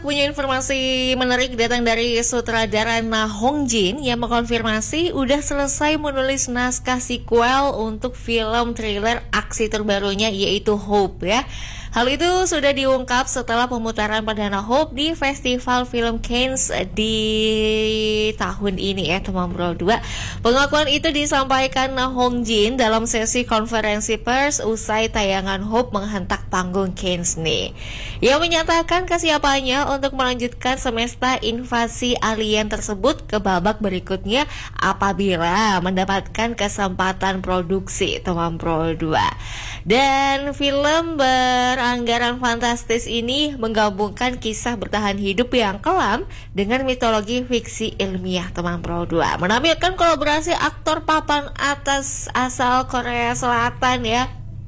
Punya informasi menarik datang dari sutradara Na Hong Jin yang mengkonfirmasi udah selesai menulis naskah sequel untuk film thriller aksi terbarunya yaitu Hope ya. Hal itu sudah diungkap setelah pemutaran perdana Hope di Festival Film Cannes di tahun ini ya teman Bro 2. Pengakuan itu disampaikan Na Hong Jin dalam sesi konferensi pers usai tayangan Hope menghentak panggung Cannes nih. Ia menyatakan kesiapannya untuk melanjutkan semesta invasi alien tersebut ke babak berikutnya apabila mendapatkan kesempatan produksi teman Bro 2. Dan film beranggaran fantastis ini menggabungkan kisah bertahan hidup yang kelam dengan mitologi fiksi ilmiah teman Bro 2. Menampilkan kolaborasi aktor papan atas asal Korea Selatan ya,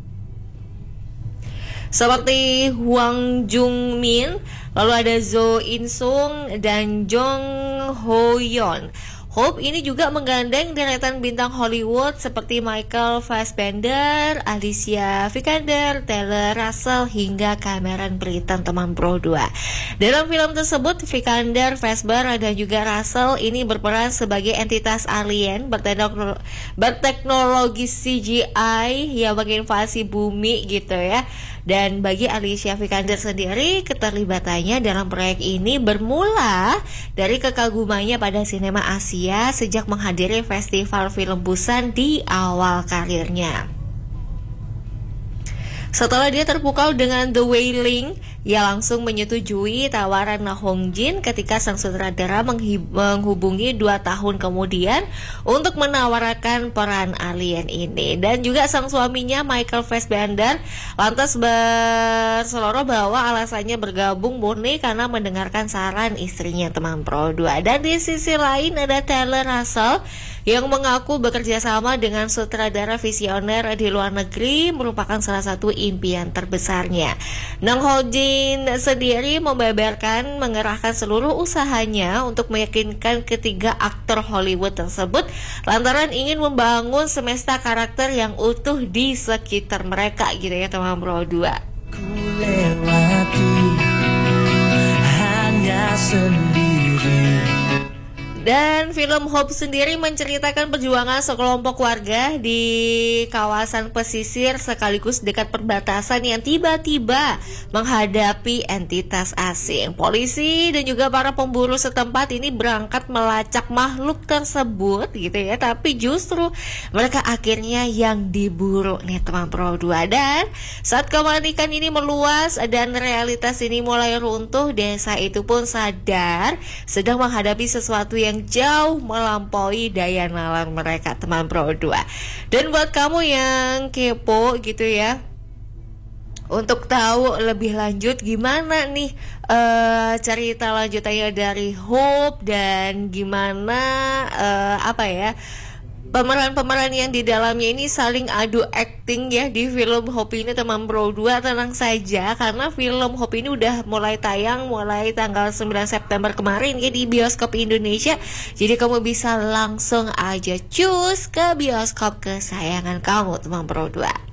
seperti Hwang Jung Min, lalu ada Zo In Sung dan Jong Ho Yeon. Hope ini juga menggandeng deretan bintang Hollywood seperti Michael Fassbender, Alicia Vikander, Taylor Russell hingga Cameron Britton teman Bro 2. Dalam film tersebut Vikander, Fassbender dan juga Russell ini berperan sebagai entitas alien berteknologi CGI yang menginvasi bumi gitu ya. Dan bagi Alicia Vikander sendiri, keterlibatannya dalam proyek ini bermula dari kekagumannya pada sinema Asia sejak menghadiri Festival Film Busan di awal karirnya. Setelah dia terpukau dengan The Wailing, ia langsung menyetujui tawaran Na Hong Jin ketika sang sutradara menghubungi 2 tahun kemudian untuk menawarkan peran alien ini. Dan juga sang suaminya Michael Fassbender lantas berseloroh bahwa alasannya bergabung murni karena mendengarkan saran istrinya teman Pro 2. Dan di sisi lain ada Taylor Russell yang mengaku bekerja sama dengan sutradara visioner di luar negeri merupakan salah satu impian terbesarnya. Na Hong Jin sendiri membeberkan mengerahkan seluruh usahanya untuk meyakinkan ketiga aktor Hollywood tersebut lantaran ingin membangun semesta karakter yang utuh di sekitar mereka gitu ya teman Bro 2. Ku lewati hanya sendiri. Dan film Hope sendiri menceritakan perjuangan sekelompok warga di kawasan pesisir sekaligus dekat perbatasan yang tiba-tiba menghadapi entitas asing. Polisi dan juga para pemburu setempat ini berangkat melacak makhluk tersebut gitu ya, tapi justru mereka akhirnya yang diburu nih teman Pro 2. Dan saat kepanikan ini meluas dan realitas ini mulai runtuh, desa itu pun sadar sedang menghadapi sesuatu yang jauh melampaui daya nalar mereka teman Pro 2. Dan buat kamu yang kepo gitu ya, untuk tahu lebih lanjut gimana nih cerita lanjutannya dari Hope dan gimana pemeran-pemeran yang di dalamnya ini saling adu acting ya di film Hope ini teman Bro 2, tenang saja karena film Hope ini udah mulai tayang mulai tanggal 9 September kemarin ya di bioskop Indonesia. Jadi kamu bisa langsung aja cus ke bioskop kesayangan kamu teman Bro 2.